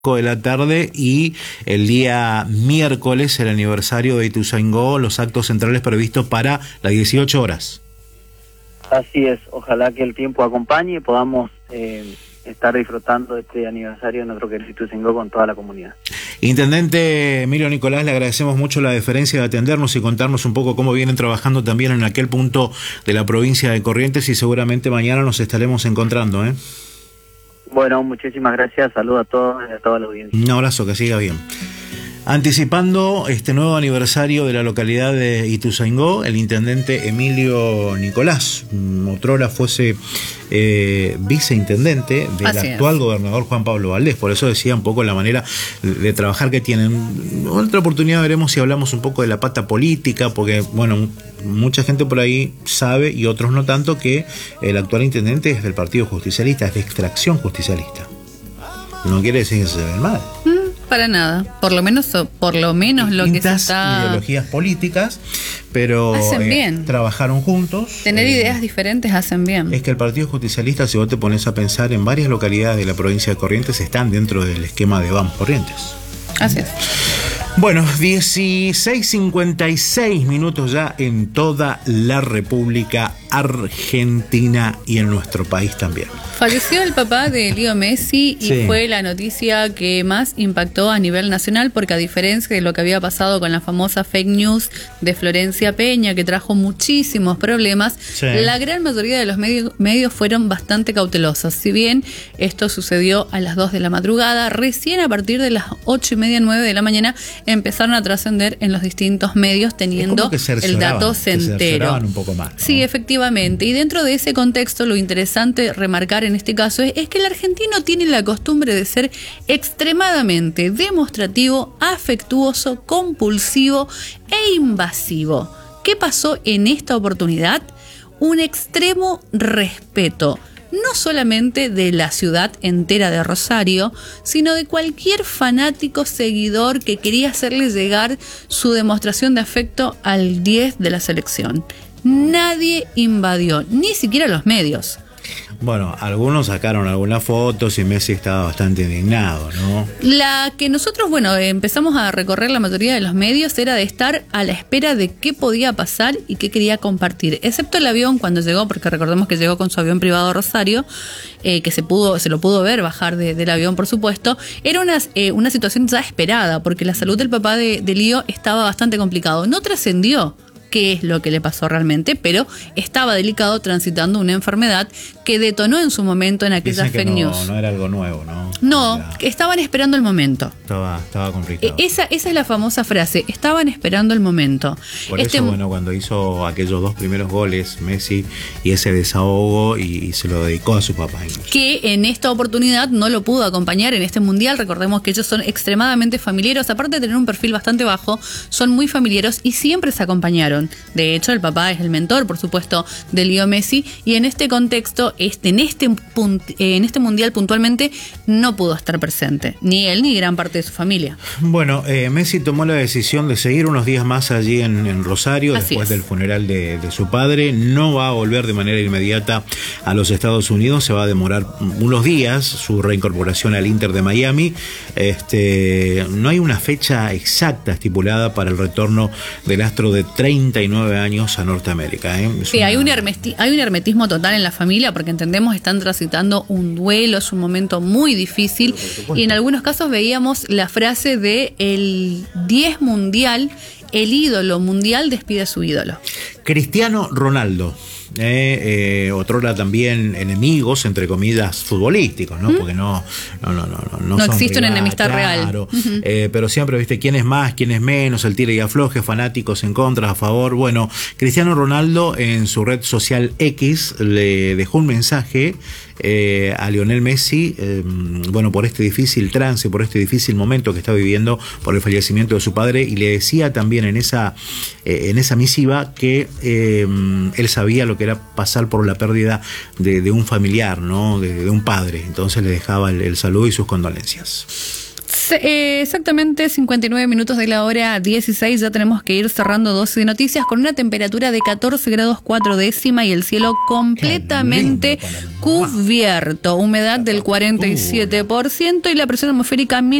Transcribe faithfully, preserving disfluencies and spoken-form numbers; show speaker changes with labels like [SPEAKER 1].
[SPEAKER 1] de la tarde y el día miércoles el aniversario de Ituzaingó, los actos centrales previstos para las dieciocho horas.
[SPEAKER 2] Así es, ojalá que el tiempo acompañe y podamos eh, estar disfrutando de este aniversario de nuestro querido Ituzaingó con toda la comunidad.
[SPEAKER 1] Intendente Emilio Nicolás, le agradecemos mucho la deferencia de atendernos y contarnos un poco cómo vienen trabajando también en aquel punto de la provincia de Corrientes, y seguramente mañana nos estaremos encontrando, ¿eh?
[SPEAKER 2] Bueno, muchísimas gracias, saludos a todos y a toda la audiencia.
[SPEAKER 1] Un abrazo, que siga bien. Anticipando este nuevo aniversario de la localidad de Ituzaingó, el intendente Emilio Nicolás, otrora fuese eh, viceintendente del
[SPEAKER 3] Así
[SPEAKER 1] actual
[SPEAKER 3] es.
[SPEAKER 1] gobernador Juan Pablo Valdés. Por eso decía un poco la manera de trabajar que tienen. Otra oportunidad veremos si hablamos un poco de la pata política, porque bueno, mucha gente por ahí sabe y otros no tanto que el actual intendente es del Partido Justicialista, es de extracción justicialista. No quiere decir que se ve mal.
[SPEAKER 3] Para nada, por lo menos por lo menos lo que se
[SPEAKER 1] Distintas
[SPEAKER 3] está...
[SPEAKER 1] ideologías políticas, pero
[SPEAKER 3] Hacen
[SPEAKER 1] eh,
[SPEAKER 3] bien.
[SPEAKER 1] trabajaron juntos.
[SPEAKER 3] Tener
[SPEAKER 1] eh,
[SPEAKER 3] ideas diferentes hacen bien.
[SPEAKER 1] Es que el Partido Justicialista, si vos te pones a pensar, en varias localidades de la provincia de Corrientes están dentro del esquema de Vamos Corrientes.
[SPEAKER 3] Así es.
[SPEAKER 1] Bueno, dieciséis cincuenta y seis minutos ya en toda la República Argentina y en nuestro país también.
[SPEAKER 3] Falleció el papá de Leo Messi y
[SPEAKER 1] Sí.
[SPEAKER 3] fue la noticia que más impactó a nivel nacional, porque a diferencia de lo que había pasado con la famosa fake news de Florencia Peña, que trajo muchísimos problemas,
[SPEAKER 1] Sí.
[SPEAKER 3] la gran mayoría de los medios, medios fueron bastante cautelosos. Si bien esto sucedió a las dos de la madrugada, recién a partir de las ocho y media, nueve de la mañana empezaron a trascender en los distintos medios, teniendo
[SPEAKER 1] que
[SPEAKER 3] el
[SPEAKER 1] cercioraban,
[SPEAKER 3] dato
[SPEAKER 1] que cercioraban
[SPEAKER 3] certero.
[SPEAKER 1] un poco más, ¿no?
[SPEAKER 3] Sí, efectivamente. Y dentro de ese contexto, lo interesante remarcar en este caso es, es que el argentino tiene la costumbre de ser extremadamente demostrativo, afectuoso, compulsivo e invasivo. ¿Qué pasó en esta oportunidad? Un extremo respeto, no solamente de la ciudad entera de Rosario, sino de cualquier fanático seguidor que quería hacerle llegar su demostración de afecto al diez de la selección. Nadie invadió, ni siquiera los medios.
[SPEAKER 1] Bueno, algunos sacaron algunas fotos y Messi estaba bastante indignado, ¿no?
[SPEAKER 3] La que nosotros, bueno, empezamos a recorrer la mayoría de los medios era de estar a la espera de qué podía pasar y qué quería compartir, excepto el avión cuando llegó, porque recordemos que llegó con su avión privado a Rosario, eh, que se pudo, se lo pudo ver bajar de, del avión, por supuesto. Era una, eh, una situación ya esperada, porque la salud del papá de, de Lío estaba bastante complicado. No trascendió qué es lo que le pasó realmente, pero estaba delicado, transitando una enfermedad que detonó en su momento en aquellas
[SPEAKER 1] Dicen que
[SPEAKER 3] fake
[SPEAKER 1] no,
[SPEAKER 3] news.
[SPEAKER 1] no era algo nuevo, ¿no?
[SPEAKER 3] No,
[SPEAKER 1] Era-
[SPEAKER 3] estaban esperando el momento.
[SPEAKER 1] estaba, estaba complicado.
[SPEAKER 3] E- Esa, esa es la famosa frase, estaban esperando el momento.
[SPEAKER 1] Por
[SPEAKER 3] Este-
[SPEAKER 1] eso, bueno, cuando hizo aquellos dos primeros goles, Messi, y ese desahogo, y, y se lo dedicó a su papá. Incluso.
[SPEAKER 3] que en esta oportunidad no lo pudo acompañar en este mundial. Recordemos que ellos son extremadamente familiares, aparte de tener un perfil bastante bajo, son muy familiares y siempre se acompañaron. De hecho, el papá es el mentor, por supuesto, de Leo Messi, y en este contexto, este, en, este punt, en este mundial puntualmente, no pudo estar presente, ni él ni gran parte de su familia.
[SPEAKER 1] Bueno, eh, Messi tomó la decisión de seguir unos días más allí en, en Rosario,
[SPEAKER 3] Así
[SPEAKER 1] después
[SPEAKER 3] es.
[SPEAKER 1] del funeral de, de su padre. No va a volver de manera inmediata a los Estados Unidos, se va a demorar unos días su reincorporación al Inter de Miami. Este, no hay una fecha exacta estipulada para el retorno del astro de treinta y nueve años a Norteamérica. ¿eh? Es
[SPEAKER 3] Sí,
[SPEAKER 1] una-
[SPEAKER 3] hay un, hermesti- hay un hermetismo total en la familia, porque entendemos están transitando un duelo, es un momento muy difícil, y en algunos casos veíamos la frase de el diez mundial, el ídolo mundial despide a su ídolo.
[SPEAKER 1] Cristiano Ronaldo. Eh, eh, otrora también enemigos, entre comillas, futbolísticos, ¿no? Porque no, no, no, no, no,
[SPEAKER 3] No
[SPEAKER 1] son
[SPEAKER 3] existe una
[SPEAKER 1] rivales,
[SPEAKER 3] enemistad real.
[SPEAKER 1] claro. Eh, pero siempre, viste, quién es más, quién es menos, el tira y afloje, fanáticos en contra, a favor. Bueno, Cristiano Ronaldo en su red social X le dejó un mensaje eh, a Lionel Messi, eh, bueno, por este difícil trance, por este difícil momento que está viviendo por el fallecimiento de su padre, y le decía también en esa, eh, en esa misiva que eh, él sabía lo que era pasar por la pérdida de, de un familiar, ¿no? De, de un padre. Entonces le dejaba el, el saludo y sus condolencias.
[SPEAKER 3] Eh, exactamente cincuenta y nueve minutos de la hora dieciséis, ya tenemos que ir cerrando doce de noticias con una temperatura de catorce grados cuatro décima y el cielo completamente cubierto, humedad del cuarenta y siete por ciento y la presión atmosférica